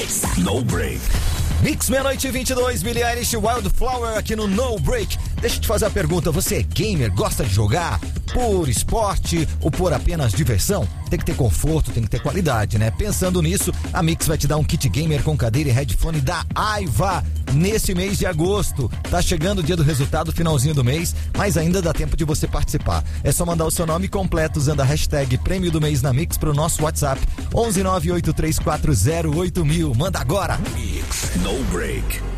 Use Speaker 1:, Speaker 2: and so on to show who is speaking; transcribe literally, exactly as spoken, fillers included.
Speaker 1: No Break.
Speaker 2: Mix meia-noite e vinte e dois, Billie Eilish, Wildflower aqui no No Break. Deixa eu te fazer a pergunta, você é gamer, gosta de jogar por esporte ou por apenas diversão? Tem que ter conforto, tem que ter qualidade, né? Pensando nisso, a Mix vai te dar um kit gamer com cadeira e headphone da Aiva nesse mês de agosto. Tá chegando o dia do resultado, finalzinho do mês, mas ainda dá tempo de você participar. É só mandar o seu nome completo usando a hashtag Prêmio do Mês na Mix pro nosso WhatsApp onze nove oito três quatro zero oito mil. Manda agora!
Speaker 1: Mix No Break.